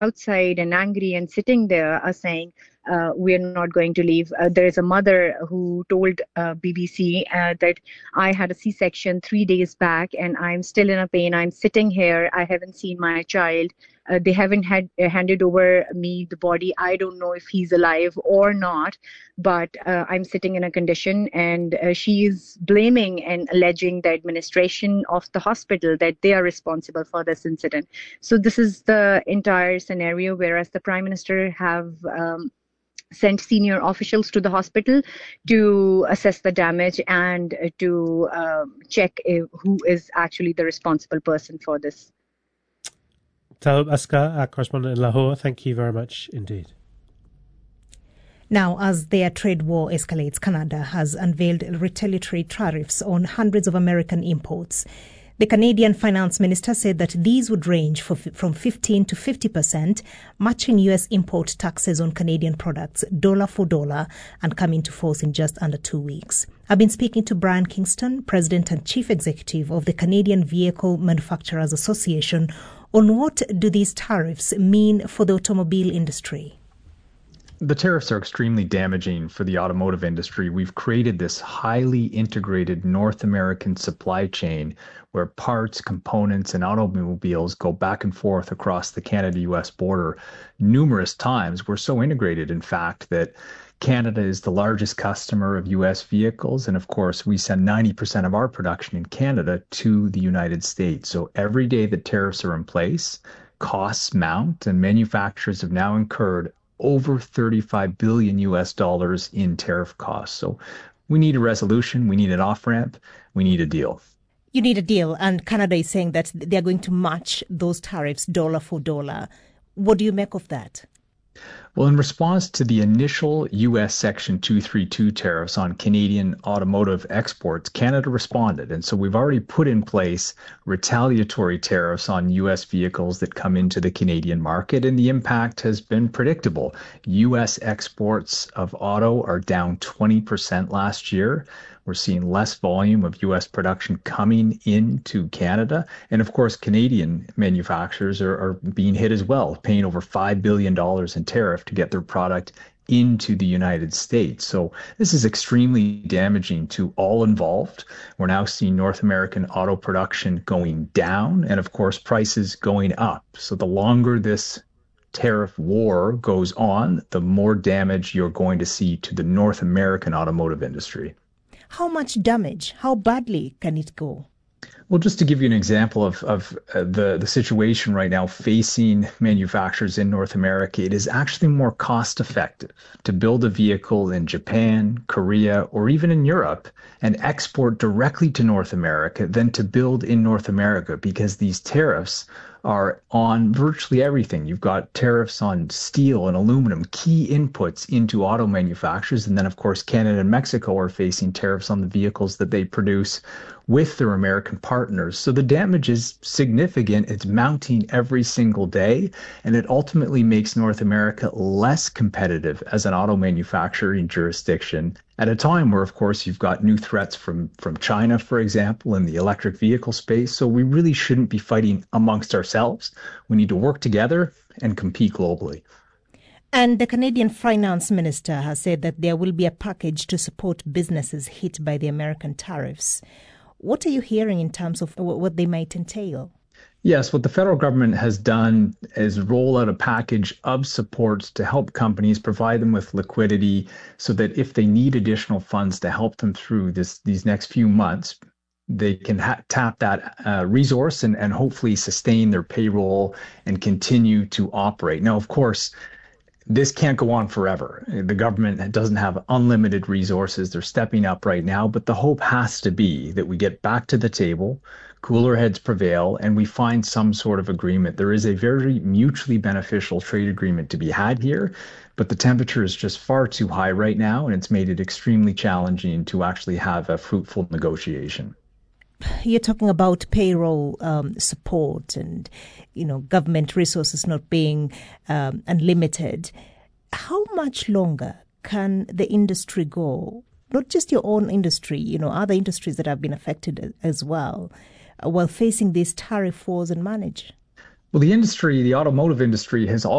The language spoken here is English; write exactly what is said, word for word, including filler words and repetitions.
outside and angry and sitting there are saying, uh, we're not going to leave. Uh, there is a mother who told uh, B B C uh, that I had a C-section three days back and I'm still in a pain. I'm sitting here. I haven't seen my child. Uh, they haven't had uh, handed over me the body. I don't know if he's alive or not, but uh, I'm sitting in a condition, and uh, she is blaming and alleging the administration of the hospital that they are responsible for this incident. So this is the entire scenario, whereas the Prime Minister have um, sent senior officials to the hospital to assess the damage and uh, to uh, check uh, who is actually the responsible person for this. Talib Askar, our correspondent in Lahore, thank you very much indeed. Now, as their trade war escalates, Canada has unveiled retaliatory tariffs on hundreds of American imports. The Canadian finance minister said that these would range for, from fifteen to fifty percent, matching U S import taxes on Canadian products dollar for dollar, and come into force in just under two weeks. I've been speaking to Brian Kingston, President and Chief Executive of the Canadian Vehicle Manufacturers Association, on what do these tariffs mean for the automobile industry. The tariffs are extremely damaging for the automotive industry. We've created this highly integrated North American supply chain where parts, components, and automobiles go back and forth across the Canada-U S border numerous times. We're so integrated, in fact, that Canada is the largest customer of U S vehicles. And of course, we send ninety percent of our production in Canada to the United States. So every day that tariffs are in place, costs mount, and manufacturers have now incurred over thirty-five billion U S dollars in tariff costs. So we need a resolution. We need an off-ramp. We need a deal. You need a deal. And Canada is saying that they're going to match those tariffs dollar for dollar. What do you make of that? Well, in response to the initial U S Section two thirty-two tariffs on Canadian automotive exports, Canada responded. And so we've already put in place retaliatory tariffs on U S vehicles that come into the Canadian market, and the impact has been predictable. U S exports of auto are down twenty percent last year. We're seeing less volume of U S production coming into Canada. And of course, Canadian manufacturers are, are being hit as well, paying over five billion dollars in tariff to get their product into the United States. So this is extremely damaging to all involved. We're now seeing North American auto production going down and, of course, prices going up. So the longer this tariff war goes on, the more damage you're going to see to the North American automotive industry. How much damage? How badly can it go? Well, just to give you an example of, of uh, the, the situation right now facing manufacturers in North America, it is actually more cost effective to build a vehicle in Japan, Korea, or even in Europe and export directly to North America than to build in North America, because these tariffs are on virtually everything. You've got tariffs on steel and aluminum, key inputs into auto manufacturers. And then, of course, Canada and Mexico are facing tariffs on the vehicles that they produce with their American partners. So the damage is significant. It's mounting every single day, and it ultimately makes North America less competitive as an auto manufacturing jurisdiction at a time where, of course, you've got new threats from, from China, for example, in the electric vehicle space. So we really shouldn't be fighting amongst ourselves. We need to work together and compete globally. And the Canadian finance minister has said that there will be a package to support businesses hit by the American tariffs. What are you hearing in terms of what they might entail? Yes, what the federal government has done is roll out a package of supports to help companies, provide them with liquidity so that if they need additional funds to help them through this these next few months, they can ha- tap that uh, resource and, and hopefully sustain their payroll and continue to operate. Now, of course, this can't go on forever. The government doesn't have unlimited resources. They're stepping up right now, but the hope has to be that we get back to the table, cooler heads prevail, and we find some sort of agreement. There is a very mutually beneficial trade agreement to be had here, but the temperature is just far too high right now, and it's made it extremely challenging to actually have a fruitful negotiation. You're talking about payroll um, support and, you know, government resources not being um, unlimited. How much longer can the industry go? Not just your own industry, you know, other industries that have been affected as well, uh, while facing these tariff wars and manage? Well, the industry, the automotive industry has always